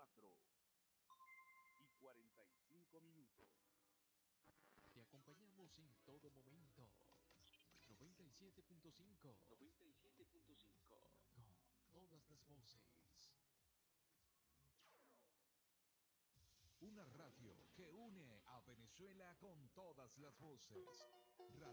4:45. Te acompañamos en todo momento. 97.5. 97.5. Con todas las voces. Una radio que une a Venezuela con todas las voces. Radio